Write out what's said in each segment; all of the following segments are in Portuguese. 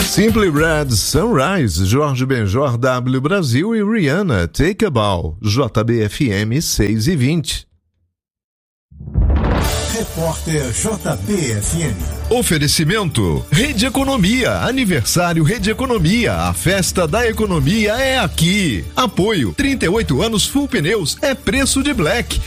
Simply Red, Sunrise, Jorge Benjor, W Brasil e Rihanna, Take a Bow, JBFM 6h20. Repórter JBFM. Oferecimento, Rede Economia, aniversário Rede Economia, a festa da economia é aqui. Apoio, 38 anos Full Pneus, é preço de Black,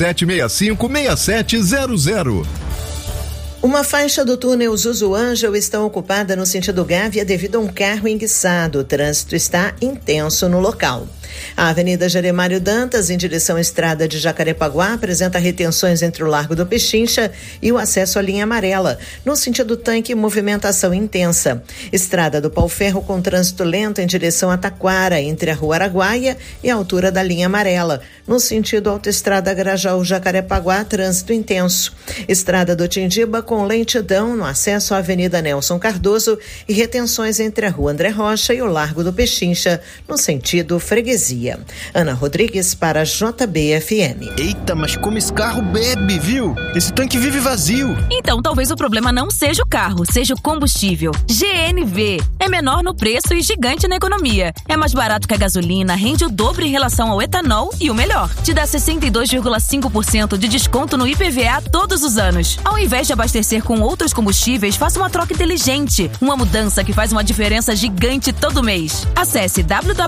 2765-6700. Uma faixa do túnel Zuzu Ângel está ocupada no sentido Gávea devido a um carro enguiçado. O trânsito está intenso no local. A Avenida Jeremário Dantas, em direção à estrada de Jacarepaguá, apresenta retenções entre o Largo do Pechincha e o acesso à linha amarela. No sentido Tanque, movimentação intensa. Estrada do Pau-Ferro com trânsito lento em direção a Taquara, entre a Rua Araguaia e a altura da linha amarela. No sentido Autoestrada Grajaú-Jacarepaguá, trânsito intenso. Estrada do Tindiba com lentidão no acesso à Avenida Nelson Cardoso e retenções entre a Rua André Rocha e o Largo do Pechincha, no sentido Freguesia. Ana Rodrigues para JBFM. Eita, mas como esse carro bebe, viu? Esse tanque vive vazio. Então talvez o problema não seja o carro, seja o combustível. GNV é menor no preço e gigante na economia. É mais barato que a gasolina, rende o dobro em relação ao etanol e o melhor, te dá 62,5% de desconto no IPVA todos os anos. Ao invés de abastecer com outros combustíveis, faça uma troca inteligente. Uma mudança que faz uma diferença gigante todo mês. Acesse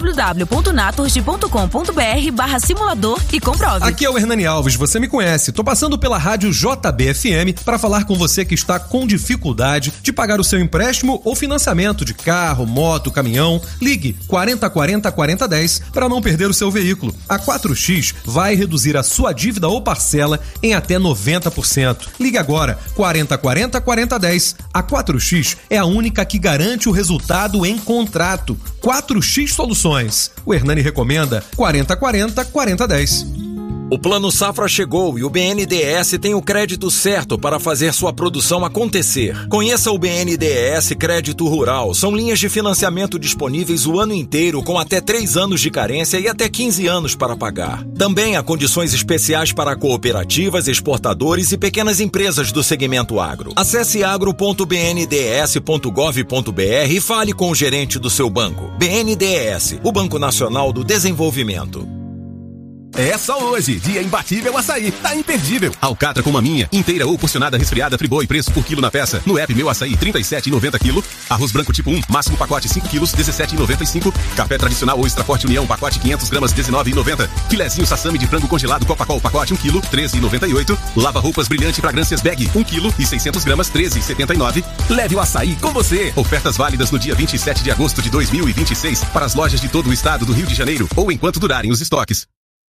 www.naturgy.com.br/simulador e comprove. Aqui é o Hernani Alves, você me conhece. Tô passando pela rádio JBFM para falar com você que está com dificuldade de pagar o seu empréstimo ou financiamento de carro, moto, caminhão. Ligue 4040-4010 para não perder o seu veículo. A 4X vai reduzir a sua dívida ou parcela em até 90%. Ligue agora 4040-4010. A 4X é a única que garante o resultado em contrato. 4X Soluções. O Hernani recomenda 4040-4010. O Plano Safra chegou e o BNDES tem o crédito certo para fazer sua produção acontecer. Conheça o BNDES Crédito Rural. São linhas de financiamento disponíveis o ano inteiro com até 3 anos de carência e até 15 anos para pagar. Também há condições especiais para cooperativas, exportadores e pequenas empresas do segmento agro. Acesse agro.bnds.gov.br e fale com o gerente do seu banco. BNDES, o Banco Nacional do Desenvolvimento. É só hoje, dia imbatível açaí, tá imperdível. Alcatra com maminha, inteira ou porcionada resfriada, Friboi, preço por quilo na peça. No app Meu Açaí, R$ 37,90 kg. Arroz branco tipo 1, máximo pacote 5 kg, R$ 17,95. Café tradicional ou Extra Forte União, pacote 500 gramas, R$ 19,90. Filezinho sassami de frango congelado Copacol, pacote 1 kg, R$ 13,98. Lava roupas brilhante fragrâncias bag, 1 kg e 600 gramas, R$ 13,79. Leve o açaí com você. Ofertas válidas no dia 27 de agosto de 2026 para as lojas de todo o estado do Rio de Janeiro ou enquanto durarem os estoques.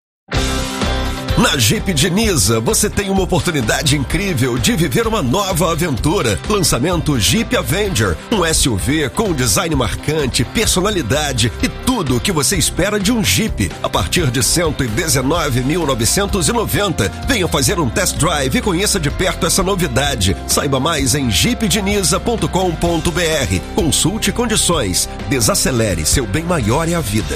Na Jeep Diniza, você tem uma oportunidade incrível de viver uma nova aventura. Lançamento Jeep Avenger, um SUV com design marcante, personalidade e tudo o que você espera de um Jeep. A partir de R$ 119.990. Venha fazer um test drive e conheça de perto essa novidade. Saiba mais em jeepdiniza.com.br. Consulte condições. Desacelere, seu bem maior é a vida.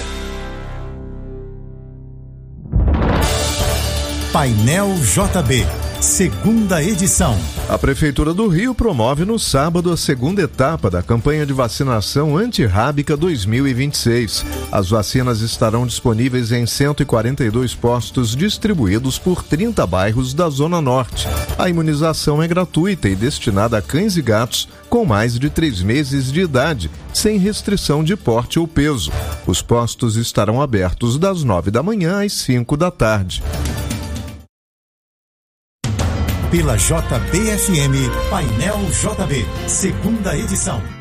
Painel JB, segunda edição. A Prefeitura do Rio promove no sábado a segunda etapa da campanha de vacinação antirrábica 2026. As vacinas estarão disponíveis em 142 postos distribuídos por 30 bairros da Zona Norte. A imunização é gratuita e destinada a cães e gatos com mais de 3 meses de idade, sem restrição de porte ou peso. Os postos estarão abertos das 9 da manhã às 5 da tarde. Pela JBFM, Painel JB, segunda edição.